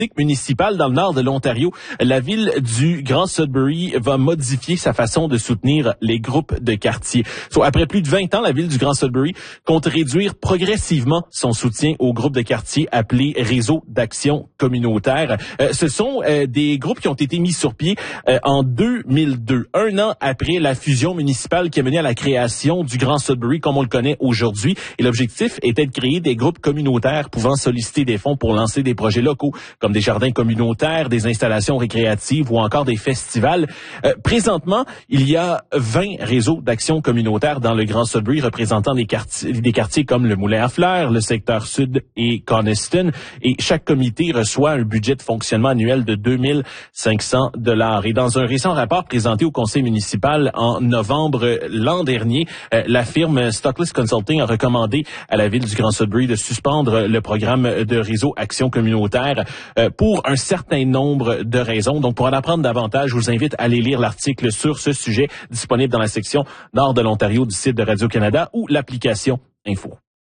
municipale dans le nord de l'Ontario. La ville du Grand Sudbury va modifier sa façon de soutenir les groupes de quartier. Après plus de 20 ans, la ville du Grand Sudbury compte réduire progressivement son soutien aux groupes de quartier appelés réseaux d'action communautaire. Ce sont des groupes qui ont été mis sur pied en 2002, un an après la fusion municipale qui a mené à la création du Grand Sudbury comme on le connaît aujourd'hui. Et l'objectif était de créer des groupes communautaires pouvant solliciter des fonds pour lancer des projets locaux comme des jardins communautaires, des installations récréatives ou encore des festivals. Présentement, il y a 20 réseaux d'action communautaire dans le Grand Sudbury représentant des quartiers comme le Moulin à Fleurs, le secteur sud et Coniston. Et chaque comité reçoit un budget de fonctionnement annuel de 2500 $. Et dans un récent rapport présenté au conseil municipal en novembre l'an dernier, la firme Stockless Consulting a recommandé à la ville du Grand Sudbury de suspendre le programme de réseau action communautaire pour un certain nombre de raisons. Donc, pour en apprendre davantage, je vous invite à aller lire l'article sur ce sujet disponible dans la section Nord de l'Ontario du site de Radio-Canada ou l'application Info.